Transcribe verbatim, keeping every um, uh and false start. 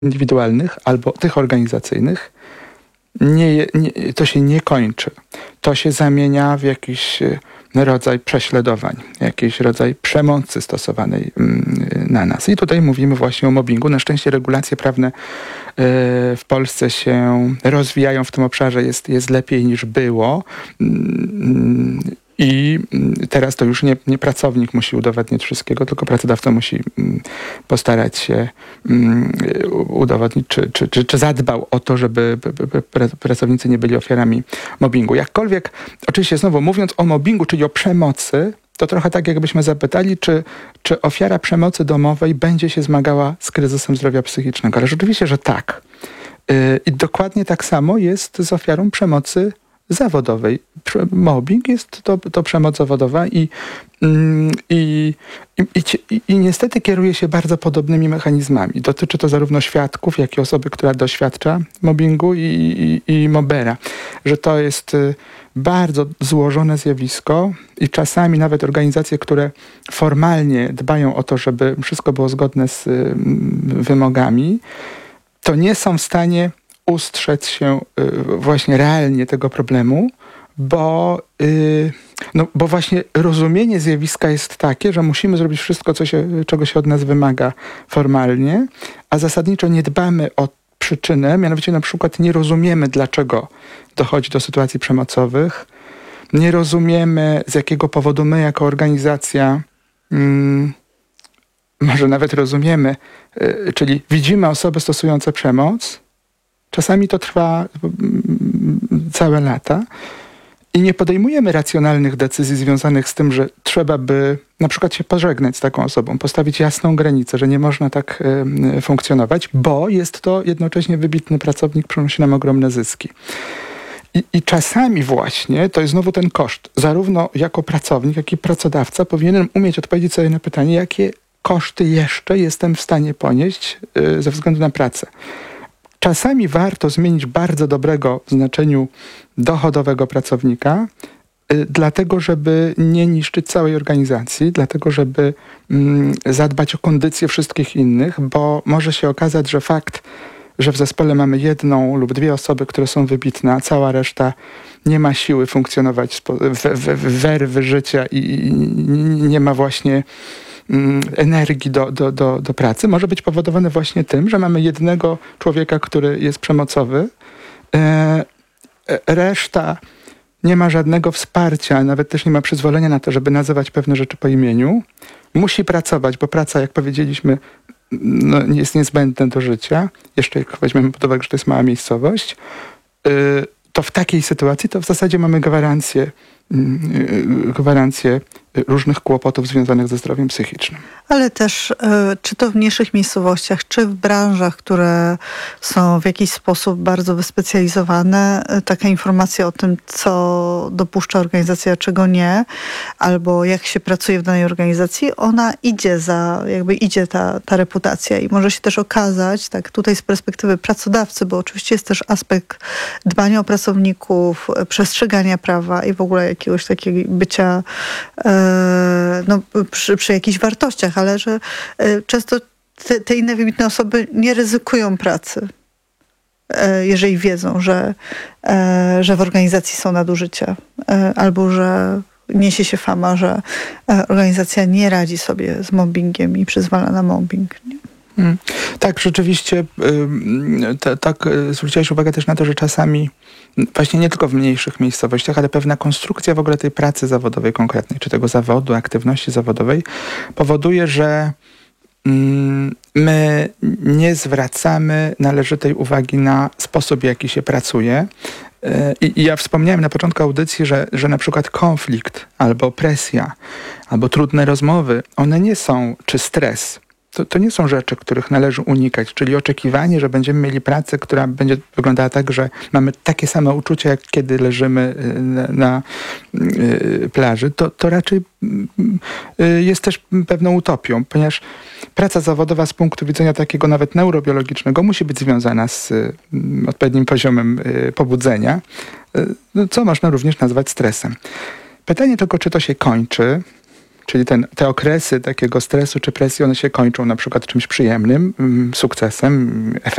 indywidualnych albo tych organizacyjnych, nie, nie, to się nie kończy. To się zamienia w jakiś rodzaj prześladowań, jakiś rodzaj przemocy stosowanej na nas. I tutaj mówimy właśnie o mobbingu. Na szczęście regulacje prawne w Polsce się rozwijają w tym obszarze. Jest, jest lepiej niż było. I teraz to już nie, nie pracownik musi udowadniać wszystkiego, tylko pracodawca musi postarać się udowodnić, czy, czy, czy, czy zadbał o to, żeby pracownicy nie byli ofiarami mobbingu. Jakkolwiek, oczywiście znowu mówiąc o mobbingu, czyli o przemocy, to trochę tak jakbyśmy zapytali, czy, czy ofiara przemocy domowej będzie się zmagała z kryzysem zdrowia psychicznego. Ale rzeczywiście, że tak. I dokładnie tak samo jest z ofiarą przemocy zawodowej. Mobbing jest to, to przemoc zawodowa i, i, i, i, i niestety kieruje się bardzo podobnymi mechanizmami. Dotyczy to zarówno świadków, jak i osoby, która doświadcza mobbingu i, i, i mobbera. Że to jest bardzo złożone zjawisko i czasami nawet organizacje, które formalnie dbają o to, żeby wszystko było zgodne z wymogami, to nie są w stanie ustrzec się właśnie realnie tego problemu, bo, yy, no, bo właśnie rozumienie zjawiska jest takie, że musimy zrobić wszystko, co się, czego się od nas wymaga formalnie, a zasadniczo nie dbamy o przyczynę, mianowicie na przykład nie rozumiemy, dlaczego dochodzi do sytuacji przemocowych, nie rozumiemy, z jakiego powodu my jako organizacja yy, może nawet rozumiemy, yy, czyli widzimy osoby stosujące przemoc. Czasami to trwa całe lata i nie podejmujemy racjonalnych decyzji związanych z tym, że trzeba by na przykład się pożegnać z taką osobą, postawić jasną granicę, że nie można tak y, funkcjonować, bo jest to jednocześnie wybitny pracownik, przynosi nam ogromne zyski. I, I czasami właśnie to jest znowu ten koszt. Zarówno jako pracownik, jak i pracodawca powinienem umieć odpowiedzieć sobie na pytanie, jakie koszty jeszcze jestem w stanie ponieść y, ze względu na pracę. Czasami warto zmienić bardzo dobrego w znaczeniu dochodowego pracownika, y, dlatego żeby nie niszczyć całej organizacji, dlatego żeby mm, zadbać o kondycję wszystkich innych, bo może się okazać, że fakt, że w zespole mamy jedną lub dwie osoby, które są wybitne, a cała reszta nie ma siły funkcjonować w, w, w werwy życia i, i nie ma właśnie energii do, do, do, do pracy, może być powodowane właśnie tym, że mamy jednego człowieka, który jest przemocowy, e, reszta nie ma żadnego wsparcia, nawet też nie ma przyzwolenia na to, żeby nazywać pewne rzeczy po imieniu. Musi pracować, bo praca, jak powiedzieliśmy, no, jest niezbędna do życia. Jeszcze jak weźmiemy pod uwagę, że to jest mała miejscowość, e, to w takiej sytuacji to w zasadzie mamy gwarancję gwarancję różnych kłopotów związanych ze zdrowiem psychicznym. Ale też czy to w mniejszych miejscowościach, czy w branżach, które są w jakiś sposób bardzo wyspecjalizowane, taka informacja o tym, co dopuszcza organizacja, a czego nie, albo jak się pracuje w danej organizacji, ona idzie za, jakby idzie ta, ta reputacja i może się też okazać, tak tutaj z perspektywy pracodawcy, bo oczywiście jest też aspekt dbania o pracowników, przestrzegania prawa i w ogóle jakiegoś takiego bycia e, no, przy, przy jakichś wartościach, ale że e, często te, te inne wybitne osoby nie ryzykują pracy, e, jeżeli wiedzą, że, e, że w organizacji są nadużycia, e, albo że niesie się fama, że e, organizacja nie radzi sobie z mobbingiem i przyzwala na mobbing. Nie? Hmm. Tak, rzeczywiście y, t, tak y, zwróciłeś uwagę też na to, że czasami właśnie nie tylko w mniejszych miejscowościach, ale pewna konstrukcja w ogóle tej pracy zawodowej konkretnej, czy tego zawodu, aktywności zawodowej powoduje, że y, my nie zwracamy należytej uwagi na sposób, w jaki się pracuje. I, I ja wspomniałem na początku audycji, że, że na przykład konflikt, albo presja, albo trudne rozmowy, one nie są, czy stres, To, to nie są rzeczy, których należy unikać, czyli oczekiwanie, że będziemy mieli pracę, która będzie wyglądała tak, że mamy takie same uczucia, jak kiedy leżymy na, na y, plaży, to, to raczej y, jest też pewną utopią, ponieważ praca zawodowa z punktu widzenia takiego nawet neurobiologicznego musi być związana z y, odpowiednim poziomem y, pobudzenia, y, co można również nazwać stresem. Pytanie tylko, czy to się kończy, Czyli ten, te okresy takiego stresu czy presji, one się kończą na przykład czymś przyjemnym, sukcesem, efektem.